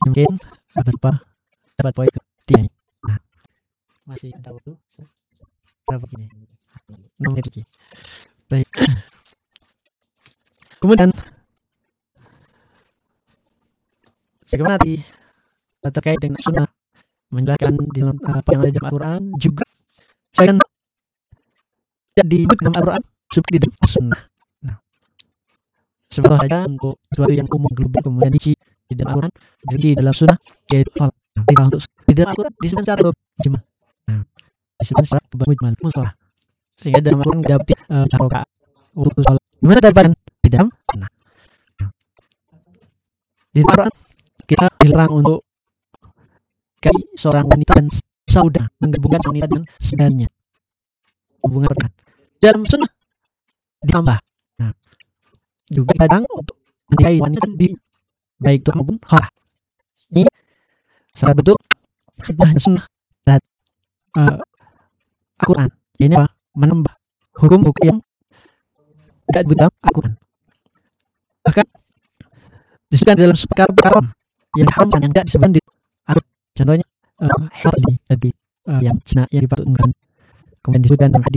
mungkin berupa dapat poin ketiga. Nah, masih ada waktu berapa ini? 6 menit lagi. Baik. Kemudian bagaimana tadi terkait dengan sunnah menjelaskan di dalam apa yang ada dalam Al-Quran juga saya kan jadi dalam Al-Quran seperti di dalam sunnah. Nah, sebenarnya saja untuk sesuatu yang umum global kemudian di dalam Al-Quran jadi dalam sunnah yaitu hal untuk di dalam Al-Quran disebut secara mujmal. Nah, disebut secara mujmal mustalah. Sehingga dalam Al-Quran tidak taroka untuk sholat. Gimana dapatkan di dalam sunnah? Nah, di Al-Quran kita dilarang untuk kali seorang wanita dan sauda menggabungkan wanita dan saudaranya hubungan pernikahan. Dalam sunnah ditambah. Nah, juga kadang untuk menikahi wanita dan bibi baik itu maupun khalah. Ini secara betul hikmahnya sunnah dan Al-Quran. Ini apa? Menambah hukum-hukum yang tidak dalam Al-Quran. Bahkan disebutkan dalam perkara-perkara yang diharamkan yang tidak disebutkan di Al-Quran. Contohnya hal ini tadi yang Cina yang dipatutkan kemudian disebutkan dalam hadis